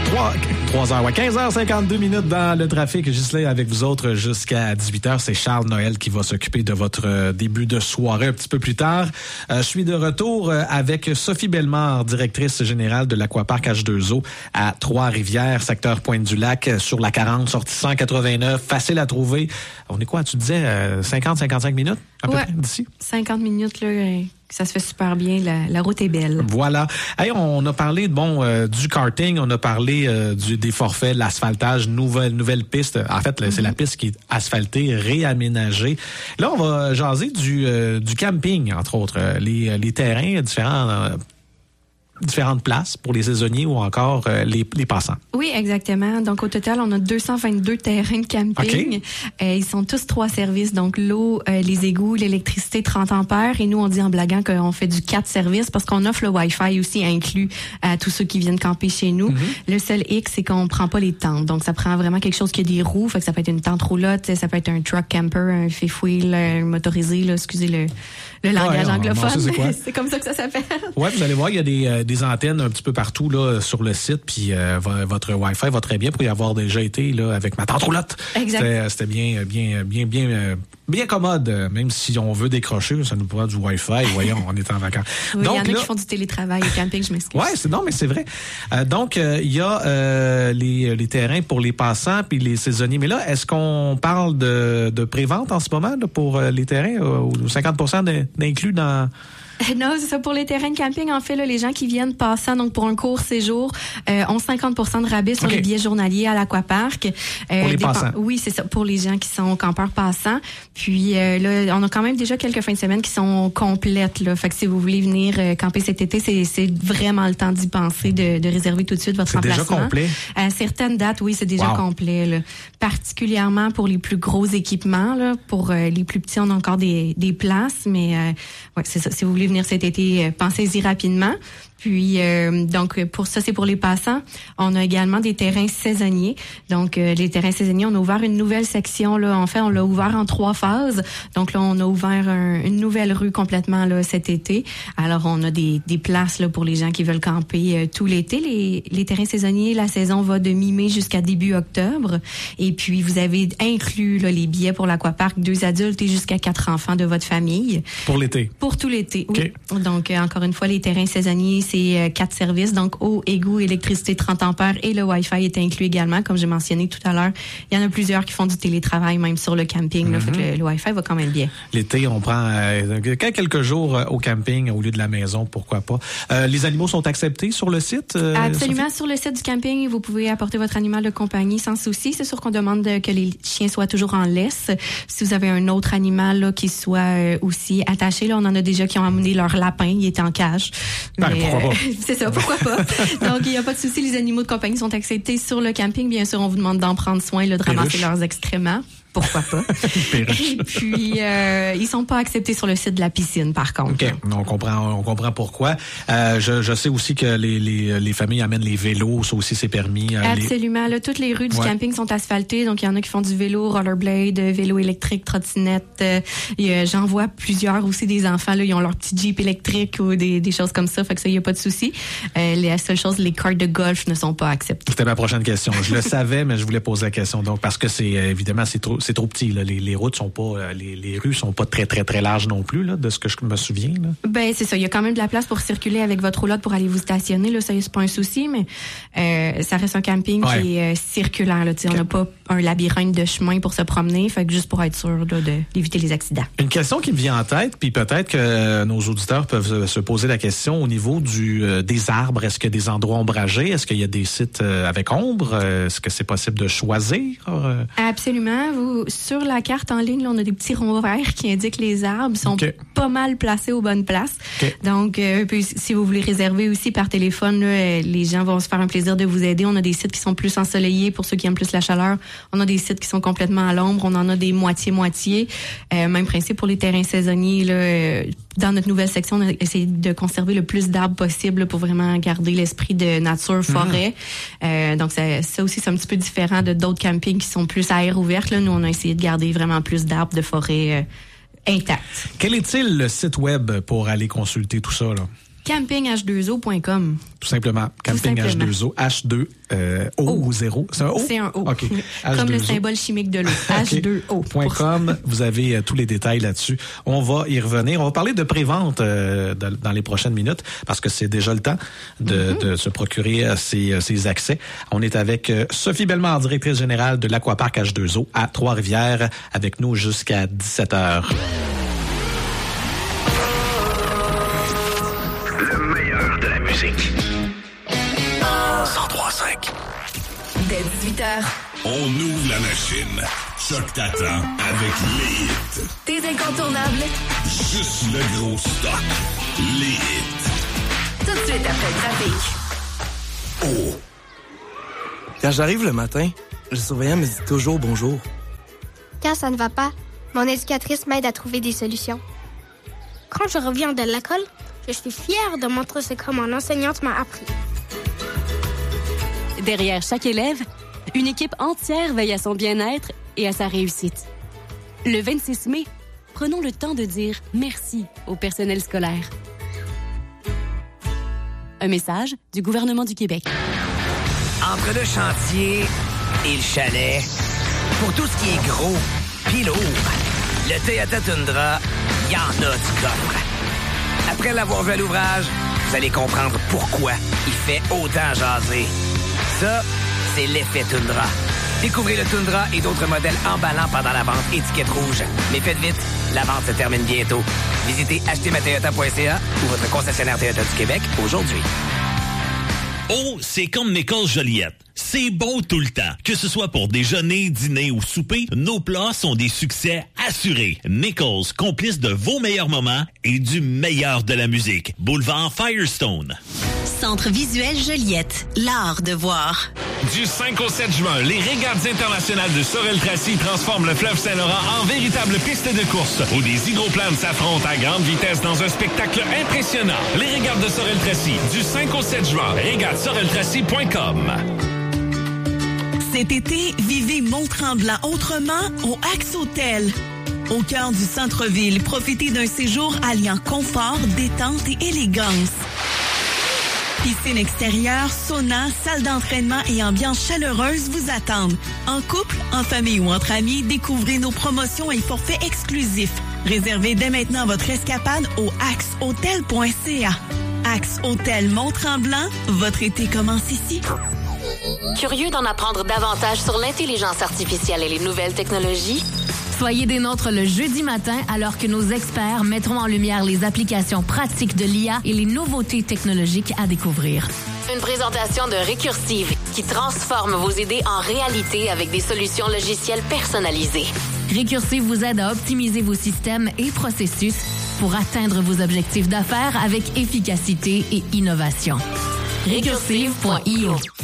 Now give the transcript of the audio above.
3 heures, 15h52 dans le trafic. Ghislain avec vous autres jusqu'à 18h. C'est Charles Noël qui va s'occuper de votre début de soirée un petit peu plus tard. Je suis de retour avec Sophie Bellemare, directrice générale de l'Aquapark H2O à Trois-Rivières, secteur Pointe-du-Lac, sur la 40, sortie 189, facile à trouver. On est quoi, tu disais 50-55 minutes à peu près d'ici? 50 minutes, là, ça se fait super bien. La route est belle. Voilà. Hey, on a parlé du karting, on a parlé des forfaits, de l'asphaltage, nouvelle piste. En fait, c'est la piste qui est asphaltée, réaménagée. Là, on va jaser du camping, entre autres. Les terrains, différentes places pour les saisonniers ou encore les passants. Oui, exactement. Donc, au total, on a 222 terrains de camping. Okay. Ils sont tous 3 services. Donc, l'eau, les égouts, l'électricité 30 ampères. Et nous, on dit en blaguant qu'on fait du 4 services parce qu'on offre le Wi-Fi aussi inclus à tous ceux qui viennent camper chez nous. Mm-hmm. Le seul hic, c'est qu'on prend pas les tentes. Donc, ça prend vraiment quelque chose qui a des roues. Fait que ça peut être une tente roulotte, ça peut être un truck camper, un fifth wheel, un motorisé, là, excusez le langage anglophone. C'est comme ça que ça s'appelle. Ouais, vous allez voir, il y a des antennes un petit peu partout là sur le site, puis votre Wi-Fi va très bien pour y avoir déjà été là avec ma tante roulotte. Exact. C'était bien commode, même si on veut décrocher, ça nous prend du Wi-Fi. Voyons, on est en vacances. Oui, donc, il y en a qui font du télétravail au camping, je m'excuse. Ouais, c'est vrai. Donc il y a les terrains pour les passants puis les saisonniers. Mais là, est-ce qu'on parle de prévente en ce moment là, pour les terrains ou 50% d'inclus dans... Non, c'est ça. Pour les terrains de camping, en fait, là, les gens qui viennent passant, donc pour un court séjour, ont 50% de rabais sur les billets journaliers à l'Aquapark. Pour les passants? Oui, c'est ça. Pour les gens qui sont campeurs passants. Puis là, on a quand même déjà quelques fins de semaine qui sont complètes. Là. Fait que si vous voulez venir camper cet été, c'est vraiment le temps d'y penser, de réserver tout de suite votre emplacement. C'est déjà complet? À certaines dates, oui, c'est déjà complet. Là. Particulièrement pour les plus gros équipements. Là. Pour les plus petits, on a encore des places. Mais ouais, c'est ça. Si vous voulez venir cet été, pensez-y rapidement. Puis, donc, pour ça, c'est pour les passants. On a également des terrains saisonniers. Donc, les terrains saisonniers, on a ouvert une nouvelle section, là. En fait, on l'a ouvert en 3 phases. Donc, là, on a ouvert une nouvelle rue complètement, là, cet été. Alors, on a des places, là, pour les gens qui veulent camper tout l'été. Les terrains saisonniers, la saison va de mi-mai jusqu'à début octobre. Et puis, vous avez inclus, là, les billets pour l'Aquapark, 2 adultes et jusqu'à 4 enfants de votre famille. Pour l'été? Pour tout l'été, okay. Oui. Donc, encore une fois, les terrains saisonniers, c'est 4 services, donc eau, égout, électricité 30 ampères et le Wi-Fi est inclus également, comme j'ai mentionné tout à l'heure. Il y en a plusieurs qui font du télétravail, même sur le camping. Là, fait que le Wi-Fi va quand même bien. L'été, on prend quelques jours au camping au lieu de la maison, pourquoi pas. Les animaux sont acceptés sur le site? Absolument, Sophie? sur le site du camping, vous pouvez apporter votre animal de compagnie sans souci. C'est sûr qu'on demande que les chiens soient toujours en laisse. Si vous avez un autre animal là, qui soit aussi attaché, là, on en a déjà qui ont amené leur lapin, il est en cage. Ben, pourquoi pas? C'est ça, pourquoi pas. Donc, il n'y a pas de souci, les animaux de compagnie sont acceptés sur le camping. Bien sûr, on vous demande d'en prendre soin, là, de ramasser leurs excréments. Pourquoi pas. Et puis, ils sont pas acceptés sur le site de la piscine, par contre. OK, on comprend pourquoi. Je sais aussi que les familles amènent les vélos, ça aussi c'est permis. Absolument. Là, toutes les rues du camping sont asphaltées, donc il y en a qui font du vélo, rollerblade, vélo électrique, trottinette. J'en vois plusieurs aussi des enfants, là, ils ont leur petit Jeep électrique ou des choses comme ça, fait que ça, il n'y a pas de souci. La seule chose, les cartes de golf ne sont pas acceptées. C'était ma prochaine question. Je le savais, mais je voulais poser la question. Donc, parce que évidemment, c'est trop petit. Là. Les routes sont pas, les rues sont pas très, très, très larges non plus, là, de ce que je me souviens. Là. Ben, c'est ça. Il y a quand même de la place pour circuler avec votre roulotte pour aller vous stationner. Là, ça, c'est pas un souci, mais ça reste un camping qui est circulaire. Là, on n'a pas un labyrinthe de chemin pour se promener. Fait que juste pour être sûr là, d'éviter les accidents. Une question qui me vient en tête, puis peut-être que nos auditeurs peuvent se poser la question au niveau des arbres. Est-ce qu'il y a des endroits ombragés? Est-ce qu'il y a des sites avec ombre? Est-ce que c'est possible de choisir? Absolument. Sur la carte en ligne, là, on a des petits ronds verts qui indiquent les arbres. Ils sont pas mal placés aux bonnes places. Donc, puis, si vous voulez réserver aussi par téléphone, là, les gens vont se faire un plaisir de vous aider. On a des sites qui sont plus ensoleillés pour ceux qui aiment plus la chaleur. On a des sites qui sont complètement à l'ombre. On en a des moitié-moitié. Même principe pour les terrains saisonniers. Là, dans notre nouvelle section, on a essayé de conserver le plus d'arbres possible pour vraiment garder l'esprit de nature, forêt. Donc, ça aussi, c'est un petit peu différent de d'autres campings qui sont plus à air ouverte. Là, nous, on a essayé de garder vraiment plus d'arbres de forêt intacts. Quel est-il le site web pour aller consulter tout ça, là? campingh2o.com. Tout simplement. Camping H2O. H2O ou 0. C'est un O? C'est un O. OK. Comme le symbole chimique de l'eau. H2O. Vous avez tous les détails là-dessus. On va y revenir. On va parler de prévente dans les prochaines minutes parce que c'est déjà le temps de se procurer ces accès. On est avec Sophie Bellemare, directrice générale de l'Aquapark H2O à Trois-Rivières, avec nous jusqu'à 17h. Le meilleur de la musique. 103.5. Dès 18h. On ouvre la machine. Choc t'attend avec les hits. Tes incontournables. Juste le gros stock. Les hits. Tout de suite après le trafic. Oh. Quand j'arrive le matin, le surveillant me dit toujours bonjour. Quand ça ne va pas, mon éducatrice m'aide à trouver des solutions. Quand je reviens de l'école, je suis fière de montrer ce que mon enseignante m'a appris. Derrière chaque élève, une équipe entière veille à son bien-être et à sa réussite. Le 26 mai, prenons le temps de dire merci au personnel scolaire. Un message du gouvernement du Québec. Entre le chantier et le chalet, pour tout ce qui est gros pis lourd, le Toyota Tundra, il y en a du coffre. Après l'avoir vu à l'ouvrage, vous allez comprendre pourquoi il fait autant jaser. Ça, c'est l'effet Tundra. Découvrez le Tundra et d'autres modèles emballants pendant la vente étiquette rouge. Mais faites vite, la vente se termine bientôt. Visitez achetermatoyota.ca ou votre concessionnaire Toyota du Québec aujourd'hui. Oh, c'est comme Nichols Joliette. C'est bon tout le temps. Que ce soit pour déjeuner, dîner ou souper, nos plats sont des succès assurés. Nichols, complice de vos meilleurs moments et du meilleur de la musique. Boulevard Firestone. Centre visuel Joliette, l'art de voir. Du 5 au 7 juin, les régates internationales de Sorel-Tracy transforment le fleuve Saint-Laurent en véritable piste de course où des hydroplanes s'affrontent à grande vitesse dans un spectacle impressionnant. Les régates de Sorel-Tracy, du 5 au 7 juin, régatesoreltracy.com. Cet été, vivez Mont-Tremblant autrement au Axe Hotel. Au cœur du centre-ville, profitez d'un séjour alliant confort, détente et élégance. Piscine extérieure, sauna, salle d'entraînement et ambiance chaleureuse vous attendent. En couple, en famille ou entre amis, découvrez nos promotions et forfaits exclusifs. Réservez dès maintenant votre escapade au axehotel.ca. Axe Hôtel Mont-Tremblant, votre été commence ici. Curieux d'en apprendre davantage sur l'intelligence artificielle et les nouvelles technologies? Soyez des nôtres le jeudi matin alors que nos experts mettront en lumière les applications pratiques de l'IA et les nouveautés technologiques à découvrir. Une présentation de Récursive qui transforme vos idées en réalité avec des solutions logicielles personnalisées. Récursive vous aide à optimiser vos systèmes et processus pour atteindre vos objectifs d'affaires avec efficacité et innovation. Récursive.io